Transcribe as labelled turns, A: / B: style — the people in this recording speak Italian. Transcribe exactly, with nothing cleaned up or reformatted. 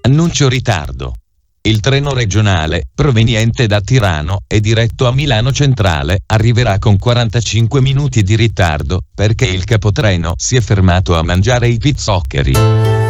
A: Annuncio ritardo. Il treno regionale, proveniente da Tirano e diretto a Milano Centrale, arriverà con quarantacinque minuti di ritardo, perché il capotreno si è fermato a mangiare i pizzoccheri.